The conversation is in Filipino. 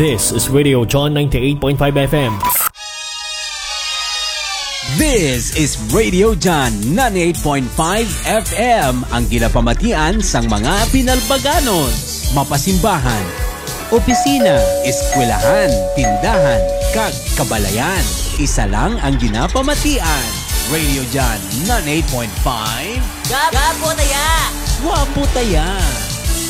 This is Radio John 98.5 FM. This is Radio John 98.5 FM, ang ginapamatian sang mga pinalbaganon, mapasimbahan, opisina, eskwelahan, tindahan, kag kabalayan. Isa lang ang ginapamatian. Radio John 98.5. Gapo taya! Wapo taya!